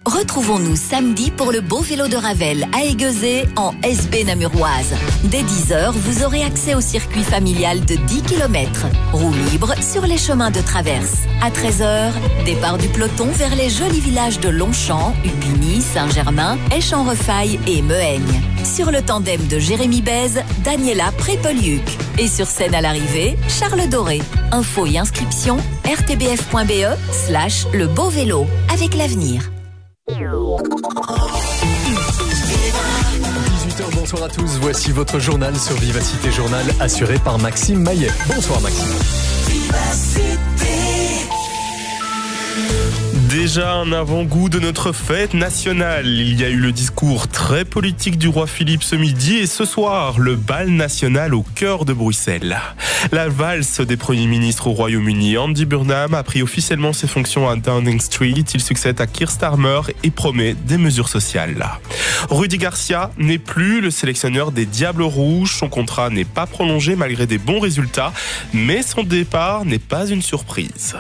Retrouvons-nous samedi pour le beau vélo de Ravel à Aiguezé en SB Namuroise. Dès 10h, vous aurez accès au circuit familial de 10 km. Roue libre sur les chemins de traverse. À 13h, départ du peloton vers les jolis villages de Longchamp, Upigny, Saint-Germain, Esch-en-Refaille et Mehaigne. Sur le tandem de Jérémy Bèze, Daniela Prépeliuc. Et sur scène à l'arrivée, Charles Doré. Infos et inscriptions, rtbf.be/le beau vélo avec l'avenir. 18h, bonsoir à tous. Voici votre journal sur Vivacité Journal, assuré par Maxime Maillet. Bonsoir Maxime. Déjà un avant-goût de notre fête nationale. Il y a eu le discours très politique du roi Philippe ce midi et ce soir, le bal national au cœur de Bruxelles. La valse des premiers ministres au Royaume-Uni. Andy Burnham a pris officiellement ses fonctions à Downing Street. Il succède à Keir Starmer et promet des mesures sociales. Rudy Garcia n'est plus le sélectionneur des Diables Rouges. Son contrat n'est pas prolongé malgré des bons résultats, mais son départ n'est pas une surprise.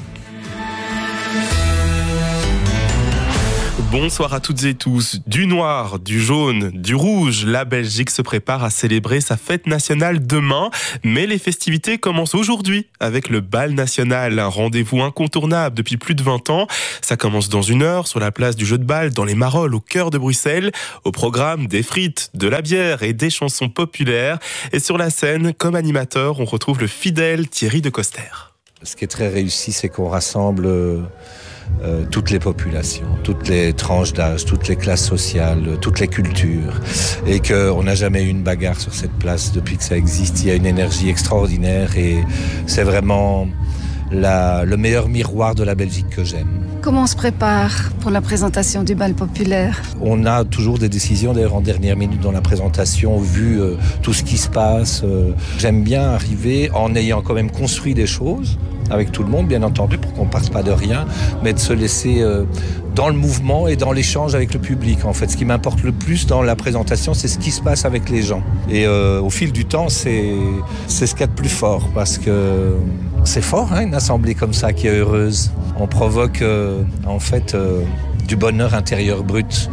Bonsoir à toutes et tous. Du noir, du jaune, du rouge, la Belgique se prépare à célébrer sa fête nationale demain. Mais les festivités commencent aujourd'hui avec le bal national, un rendez-vous incontournable depuis plus de 20 ans. Ça commence dans 1 heure sur la place du jeu de balle dans les Marolles au cœur de Bruxelles. Au programme, des frites, de la bière et des chansons populaires. Et sur la scène, comme animateur, on retrouve le fidèle Thierry de Coster. Ce qui est très réussi, c'est qu'on rassemble toutes les populations, toutes les tranches d'âge, toutes les classes sociales, toutes les cultures, et qu'on n'a jamais eu une bagarre sur cette place depuis que ça existe. Il y a une énergie extraordinaire et c'est vraiment le meilleur miroir de la Belgique que j'aime. Comment on se prépare pour la présentation du bal populaire ? On a toujours des décisions, d'ailleurs en dernière minute dans la présentation, vu tout ce qui se passe. J'aime bien arriver en ayant quand même construit des choses, avec tout le monde bien entendu, pour qu'on ne parte pas de rien, mais de se laisser dans le mouvement et dans l'échange avec le public. En fait, ce qui m'importe le plus dans la présentation, c'est ce qui se passe avec les gens. Et au fil du temps, c'est ce qu'il y a de plus fort, parce que c'est fort, hein, une assemblée comme ça qui est heureuse. On provoque en fait du bonheur intérieur brut.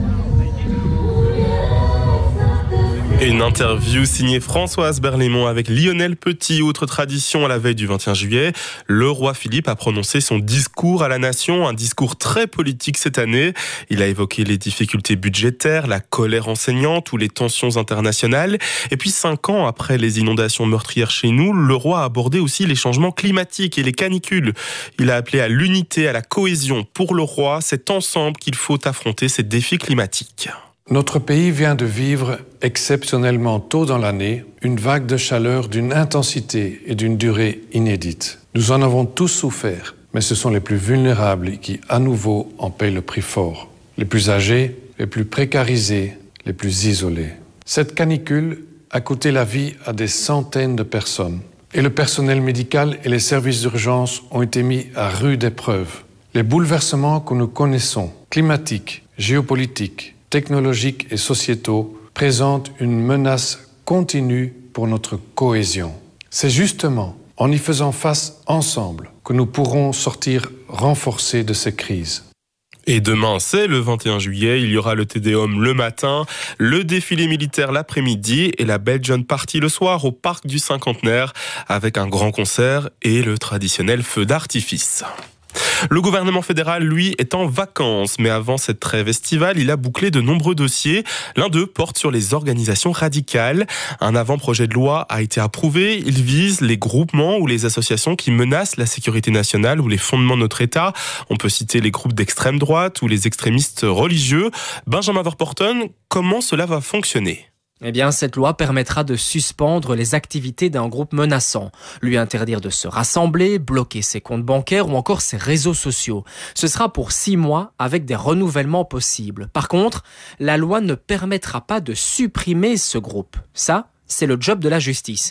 Et une interview signée Françoise Berlaymont avec Lionel Petit. Autre tradition à la veille du 21 juillet, le roi Philippe a prononcé son discours à la nation, un discours très politique cette année. Il a évoqué les difficultés budgétaires, la colère enseignante ou les tensions internationales. Et puis 5 ans après les inondations meurtrières chez nous, le roi a abordé aussi les changements climatiques et les canicules. Il a appelé à l'unité, à la cohésion. Pour le roi, c'est ensemble qu'il faut affronter ces défis climatiques. Notre pays vient de vivre exceptionnellement tôt dans l'année une vague de chaleur d'une intensité et d'une durée inédites. Nous en avons tous souffert, mais ce sont les plus vulnérables qui, à nouveau, en paient le prix fort. Les plus âgés, les plus précarisés, les plus isolés. Cette canicule a coûté la vie à des centaines de personnes. Et le personnel médical et les services d'urgence ont été mis à rude épreuve. Les bouleversements que nous connaissons, climatiques, géopolitiques, technologiques et sociétaux, présentent une menace continue pour notre cohésion. C'est justement en y faisant face ensemble que nous pourrons sortir renforcés de ces crises. Et demain, c'est le 21 juillet, il y aura le Tédéum le matin, le défilé militaire l'après-midi et la Belgian Party le soir au parc du Cinquantenaire avec un grand concert et le traditionnel feu d'artifice. Le gouvernement fédéral, lui, est en vacances, mais avant cette trêve estivale, il a bouclé de nombreux dossiers. L'un d'eux porte sur les organisations radicales. Un avant-projet de loi a été approuvé. Il vise les groupements ou les associations qui menacent la sécurité nationale ou les fondements de notre État. On peut citer les groupes d'extrême droite ou les extrémistes religieux. Benjamin Verporten, comment cela va fonctionner ? Eh bien, cette loi permettra de suspendre les activités d'un groupe menaçant, lui interdire de se rassembler, bloquer ses comptes bancaires ou encore ses réseaux sociaux. Ce sera pour 6 mois avec des renouvellements possibles. Par contre, la loi ne permettra pas de supprimer ce groupe. Ça, c'est le job de la justice.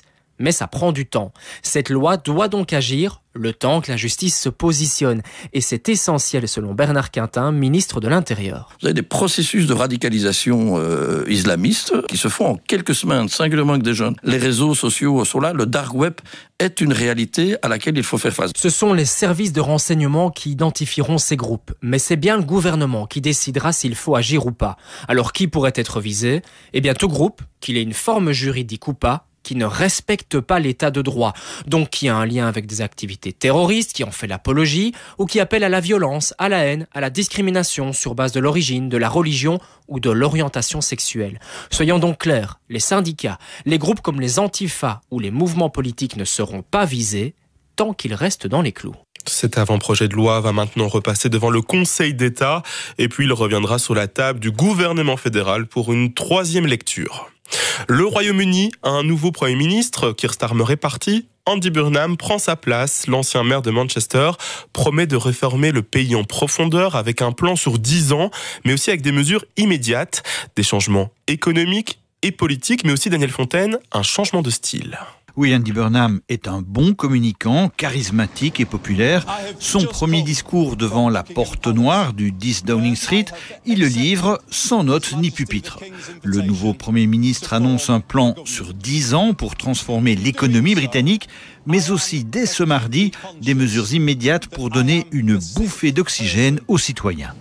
Mais ça prend du temps. Cette loi doit donc agir le temps que la justice se positionne. Et c'est essentiel selon Bernard Quintin, ministre de l'Intérieur. Vous avez des processus de radicalisation islamiste qui se font en quelques semaines, singulièrement avec des jeunes. Les réseaux sociaux sont là, le dark web est une réalité à laquelle il faut faire face. Ce sont les services de renseignement qui identifieront ces groupes. Mais c'est bien le gouvernement qui décidera s'il faut agir ou pas. Alors qui pourrait être visé ? Eh bien tout groupe, qu'il ait une forme juridique ou pas, qui ne respecte pas l'état de droit, donc qui a un lien avec des activités terroristes, qui en fait l'apologie, ou qui appelle à la violence, à la haine, à la discrimination sur base de l'origine, de la religion ou de l'orientation sexuelle. Soyons donc clairs, les syndicats, les groupes comme les Antifa ou les mouvements politiques ne seront pas visés tant qu'ils restent dans les clous. Cet avant-projet de loi va maintenant repasser devant le Conseil d'État et puis il reviendra sur la table du gouvernement fédéral pour une 3e lecture. Le Royaume-Uni a un nouveau Premier ministre, Keir Starmer est parti. Andy Burnham prend sa place. L'ancien maire de Manchester promet de réformer le pays en profondeur avec un plan sur 10 ans, mais aussi avec des mesures immédiates, des changements économiques et politiques, mais aussi, Daniel Fontaine, un changement de style. Oui, Andy Burnham est un bon communicant, charismatique et populaire. Son premier discours devant la Porte Noire du 10 Downing Street, il le livre sans notes ni pupitre. Le nouveau Premier ministre annonce un plan sur 10 ans pour transformer l'économie britannique, mais aussi dès ce mardi, des mesures immédiates pour donner une bouffée d'oxygène aux citoyens.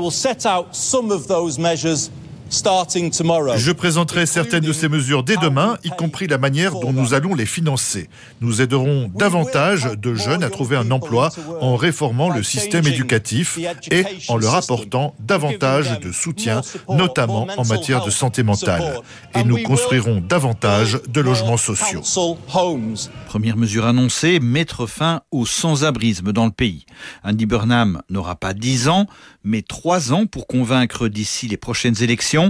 Je présenterai certaines de ces mesures dès demain, y compris la manière dont nous allons les financer. Nous aiderons davantage de jeunes à trouver un emploi en réformant le système éducatif et en leur apportant davantage de soutien, notamment en matière de santé mentale. Et nous construirons davantage de logements sociaux. Première mesure annoncée, mettre fin au sans-abrisme dans le pays. Andy Burnham n'aura pas 10 ans, mais 3 ans pour convaincre d'ici les prochaines élections.